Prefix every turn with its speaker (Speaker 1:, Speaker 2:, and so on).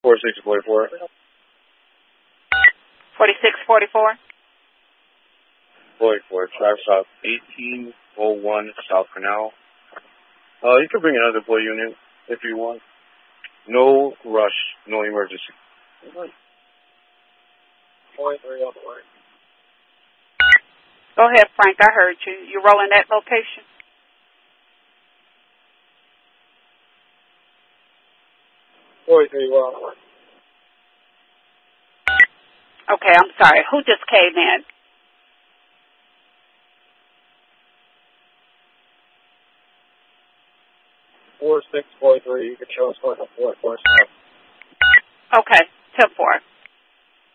Speaker 1: 4644.
Speaker 2: 4644.
Speaker 1: 44. Drive south 1801 South Canal. You can bring another deploy unit if you want. No rush, no emergency.
Speaker 3: 43 on the way.
Speaker 2: Go ahead, Frank. I heard you. You rolling that location?
Speaker 3: Well.
Speaker 2: Okay, I'm sorry. Who just came in?
Speaker 3: You can show us what the 447.
Speaker 2: Okay, 10-4.